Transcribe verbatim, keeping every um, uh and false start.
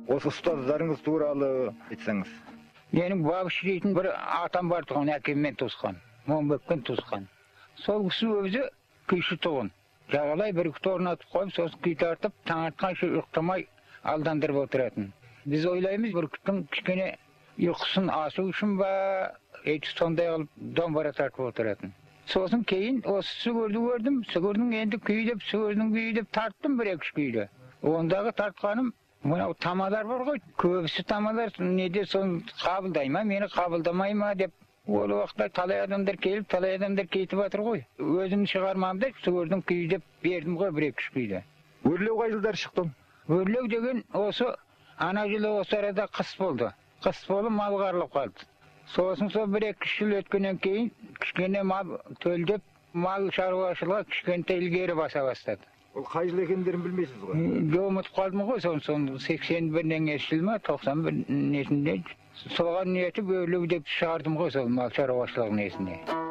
Осы ұстаздарыңыз туралы айтсаңыз. Менің бабыш дейтін бір атам бар тұғын, әкеммен туысқан, Момбекпен туысқан. Сол кісі өзі күйші тұғын. Жағалай бір күті орнатып қойып, сосын күй тартып, таң атқанша ұйықтамай алдандырып отыратын. Біз ойлаймыз, бір күттің кішкене ұйқысын асу үшін ба, әйтіп сондай алып домбыра тартып отыратын. Сосын кейін осы сүгірді көрдім, сүгірдің енді күйдеп, сүгірдің күйдеп тарттым бір-екі күйді. Ондағы тартқаным, мынау тамадар бар ғой, көбісі тамадар неде соны қабылдай ма, мені қабылдамай ма деп. Ол уақытта талай адамдар келіп, талай адамдар кетіп жатыр ғой. Өзім шығармамды сүгірдің күйдеп бердім ғой бір-екі күйді. Өрлеу қай жылдар шықтың? Өрлеу деген осы ана жылы осы арада қыс болды. Қыс болып мал қарылып қалды. Сосын сол бір-екі жыл өткеннен кейін кішкене мал төлдеп, мал шаруашылығы кішкентай ilgeri баса бастады. Ол қай жыл екендерін білмейсіз ғой? Ұмытып қалдым ғой, соны сексен бірден жыл ма, тоқсан бір несінде. Соған ниетіп өрлеу деп шығардым ғой сол мал шаруашылығы несіне.